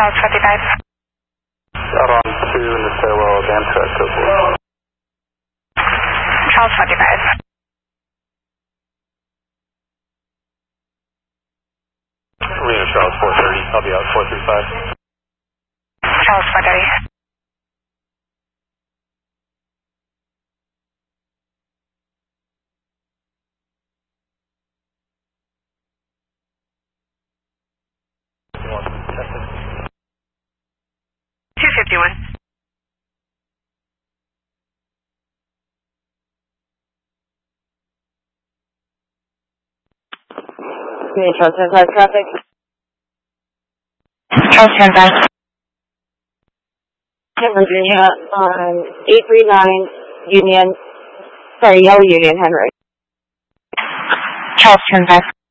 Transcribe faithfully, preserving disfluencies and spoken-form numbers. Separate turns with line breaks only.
Charles forty-five.
Out on two in the stairwell of Amtrak Copeland.
Charles forty-five.
Reno Charles four thirty, I'll be out four three five.
Charles four thirty. two fifty-one.
Charles ten five traffic.
Charles ten five.
Virginia on eight three nine Union, sorry, Yellow Union, Henry.
Charles ten five.